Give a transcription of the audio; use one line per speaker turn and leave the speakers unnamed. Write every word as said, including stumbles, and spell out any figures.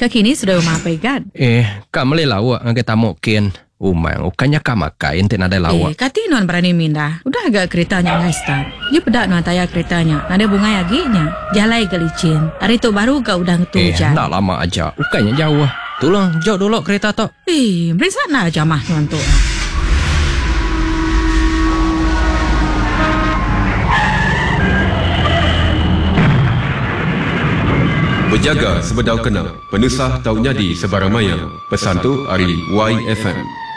Kekini sudah umapai kan?
Eh, kak malay lawak ng kita mo kin. Umang, ukanya kak makain tin ada
Eh,
lawak.
kati non berani minda. Udah agak keretanya ngai start. Dia pedak non taya keretanya. Nada bunga yaginya. Jalai ke licin. Hari tu baru kau udah
Eh,
ngetujan.
nak lama aja. Ukanya jauh. Tolong, jauh dulu kereta tu.
Eh, merisa na aja mah non tu.
Berjaga sebedau kena, penusah tau nyadi sebarang mayang. Pesan tu hari Y F M.